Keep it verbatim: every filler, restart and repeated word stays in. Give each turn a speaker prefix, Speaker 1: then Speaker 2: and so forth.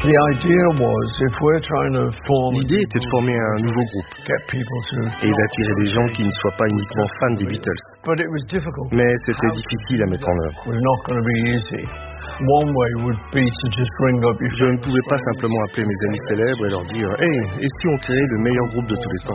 Speaker 1: L'idée était de former un nouveau groupe et d'attirer des gens qui ne soient pas uniquement fans des Beatles. Mais c'était difficile à mettre en œuvre. Je ne pouvais pas simplement appeler mes amis célèbres et leur dire « Hey, et si on créait le meilleur groupe de tous les temps ?»